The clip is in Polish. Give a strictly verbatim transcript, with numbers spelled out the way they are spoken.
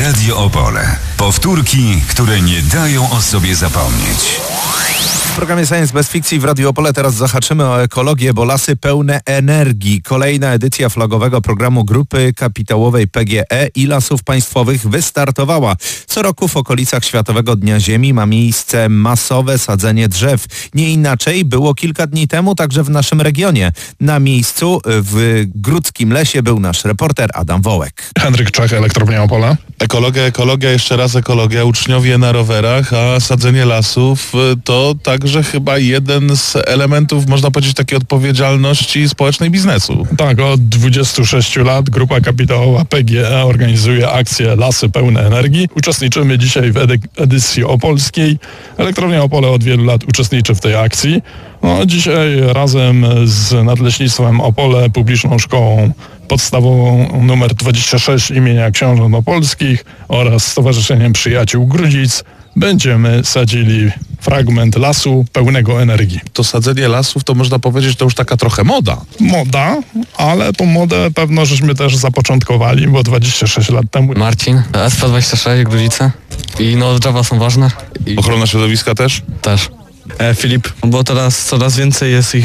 Radio Opole. Powtórki, które nie dają o sobie zapomnieć. W programie Science bez fikcji w Radiu Opole teraz zahaczymy o ekologię, bo lasy pełne energii. Kolejna edycja flagowego programu Grupy Kapitałowej P G E i Lasów Państwowych wystartowała. Co roku w okolicach Światowego Dnia Ziemi ma miejsce masowe sadzenie drzew. Nie inaczej było kilka dni temu także w naszym regionie. Na miejscu w Grudzkim Lesie był nasz reporter Adam Wołek. Henryk Czech, Elektrownia Opole. Ekologia, ekologia, jeszcze raz ekologia, uczniowie na rowerach, a sadzenie lasów to także chyba jeden z elementów, można powiedzieć, takiej odpowiedzialności społecznej biznesu. Tak, od dwudziestu sześciu lat Grupa Kapitałowa P G E organizuje akcję Lasy Pełne Energii. Uczestniczymy dzisiaj w edy- edycji opolskiej. Elektrownia Opole od wielu lat uczestniczy w tej akcji. No, dzisiaj razem z Nadleśnictwem Opole, Publiczną Szkołą Podstawową numer dwadzieścia sześć imienia Książąt Opolskich oraz Stowarzyszeniem Przyjaciół Grudzic będziemy sadzili fragment lasu pełnego energii. To sadzenie lasów, to można powiedzieć, to już taka trochę moda. Moda, ale tą modę pewno żeśmy też zapoczątkowali, bo dwadzieścia sześć lat temu. Marcin, S P dwadzieścia sześć, Grudzice. I no, drzewa są ważne. I Ochrona środowiska też? też. E, Filip, bo teraz coraz więcej jest ich